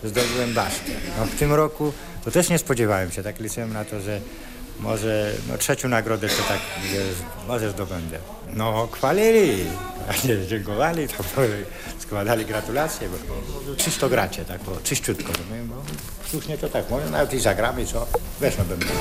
zdobyłem basztę. No, w tym roku to też nie spodziewałem się, tak liczyłem na to, że może trzecią nagrodę to tak może zdobędę. No chwalili, dziękowali, to składali gratulacje, bo czysto gracie, tak, bo czyściutko. Bo słusznie to tak, może nawet i zagramy, co, weszłabym.